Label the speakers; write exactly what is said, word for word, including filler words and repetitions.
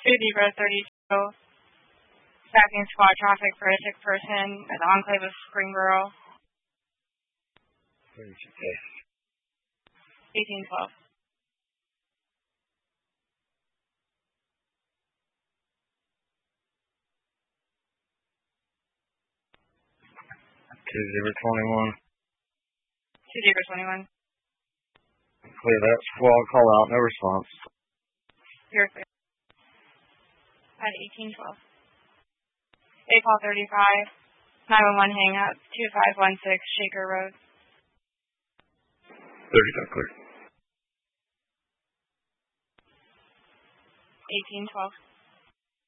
Speaker 1: Zebra thirty-two, stacking squad traffic for a sick person at the enclave of Springboro.
Speaker 2: thirty-two case.
Speaker 1: eighteen twelve.
Speaker 2: Two zero twenty-one.
Speaker 1: Two Zebra twenty-one.
Speaker 2: Clear that squad call out, no response.
Speaker 1: You're clear. At eighteen twelve. A call thirty-five. nine one one hang up. two five one six Shaker Road.
Speaker 2: thirty-five clear.
Speaker 1: eighteen twelve.